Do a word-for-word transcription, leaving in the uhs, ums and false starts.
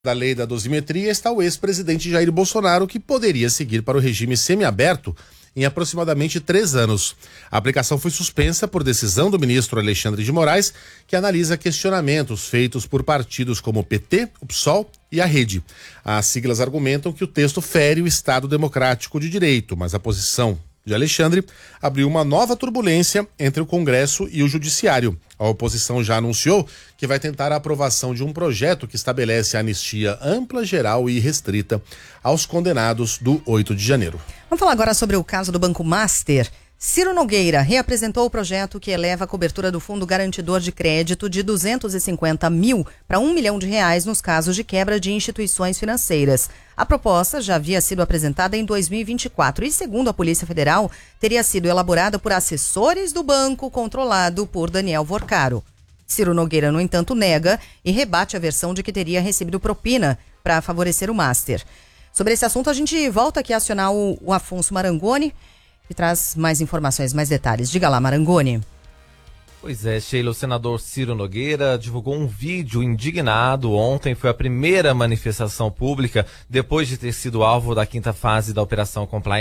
Da lei da dosimetria está o ex-presidente Jair Bolsonaro, que poderia seguir para o regime semiaberto em aproximadamente três anos. A aplicação foi suspensa por decisão do ministro Alexandre de Moraes, que analisa questionamentos feitos por partidos como o P T, o P SOL e a Rede. As siglas argumentam que o texto fere o Estado Democrático de Direito, mas a posição de Alexandre abriu uma nova turbulência entre o Congresso e o Judiciário. A oposição já anunciou que vai tentar a aprovação de um projeto que estabelece a anistia ampla, geral e restrita aos condenados do oito de janeiro. Vamos falar agora sobre o caso do Banco Master. Ciro Nogueira reapresentou o projeto que eleva a cobertura do Fundo Garantidor de Crédito de duzentos e cinquenta mil para um milhão de reais nos casos de quebra de instituições financeiras. A proposta já havia sido apresentada em dois mil e vinte e quatro e, segundo a Polícia Federal, teria sido elaborada por assessores do banco controlado por Daniel Vorcaro. Ciro Nogueira, no entanto, nega e rebate a versão de que teria recebido propina para favorecer o Master. Sobre esse assunto, a gente volta aqui a acionar o, o Afonso Marangoni, que traz mais informações, mais detalhes. Diga lá, Marangoni. Pois é, Sheila, o senador Ciro Nogueira divulgou um vídeo indignado ontem. Foi a primeira manifestação pública depois de ter sido alvo da quinta fase da Operação Compliance